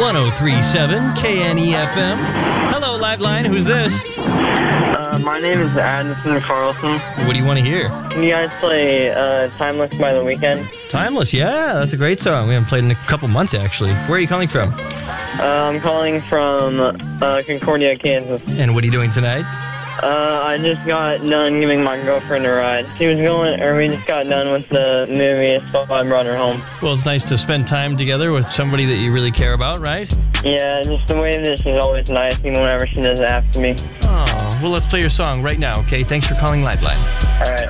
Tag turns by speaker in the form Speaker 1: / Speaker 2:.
Speaker 1: 1037 KNEFM. Hello, Liveline. Who's this?
Speaker 2: My name is Addison Carlson.
Speaker 1: What do you want to hear?
Speaker 2: Can you guys play Timeless by The Weeknd?
Speaker 1: Timeless, yeah. That's a great song. We haven't played in a couple months, actually. Where are you calling from?
Speaker 2: I'm calling from Concordia, Kansas.
Speaker 1: And what are you doing tonight?
Speaker 2: I just got done giving my girlfriend a ride. We just got done with the movie, so I brought her home.
Speaker 1: Well, it's nice to spend time together with somebody that you really care about, right?
Speaker 2: Yeah, just the way that she's always nice, even whenever she does it after me.
Speaker 1: Oh, well, let's play your song right now, okay? Thanks for calling Liveline.
Speaker 2: All right.